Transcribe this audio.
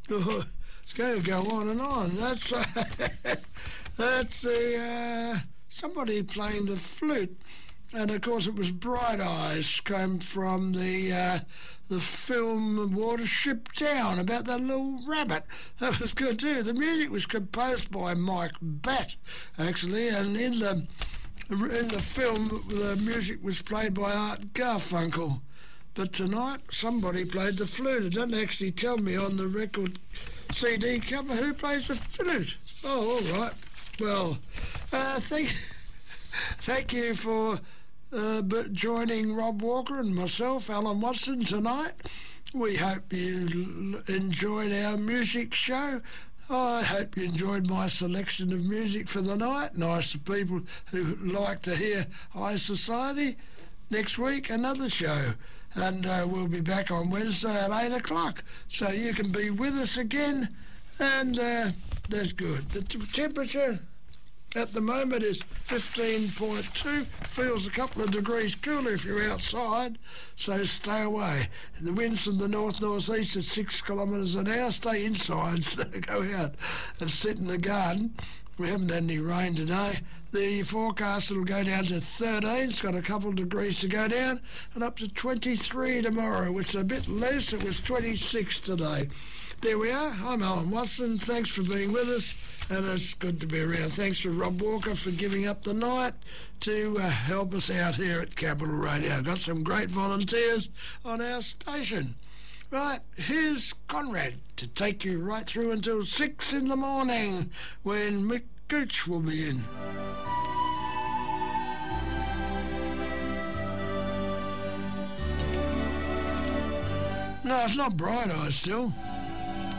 It's going to go on and on. That's somebody playing the flute, and of course it was Bright Eyes, came from the film Watership Down, about that little rabbit. That was good too. The music was composed by Mike Batt, actually, and in the film the music was played by Art Garfunkel. But tonight somebody played the flute. It doesn't actually tell me on the record CD cover who plays the flute. Oh, all right. Well, thank you for joining Rob Walker and myself, Alan Watson, tonight. We hope you enjoyed our music show. I hope you enjoyed my selection of music for the night. Nice to people who like to hear high society. Next week, another show. And we'll be back on Wednesday at 8 o'clock. So you can be with us again. And that's good. The temperature at the moment is 15.2. Feels a couple of degrees cooler if you're outside, so stay away. The winds from the north-northeast at 6 kilometres an hour. Stay inside instead of go out and sit in the garden. We haven't had any rain today. The forecast will go down to 13. It's got a couple of degrees to go down, and up to 23 tomorrow, which is a bit less. It was 26 today. There we are. I'm Alan Watson. Thanks for being with us, and it's good to be around. Thanks to Rob Walker for giving up the night to help us out here at Capital Radio. Got some great volunteers on our station. Right, here's Conrad to take you right through until 6 in the morning when Mick Gooch will be in. No, it's not Bright Eyes still.